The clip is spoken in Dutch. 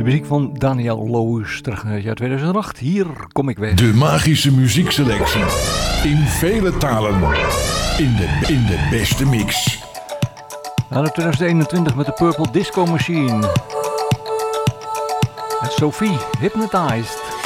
De muziek van Daniel Loos, terug naar het jaar 2008. Hier kom ik weg. De magische muziekselectie. In vele talen. In de beste mix. Aan het 2021 met de Purple Disco Machine. En Sophie, Hypnotized.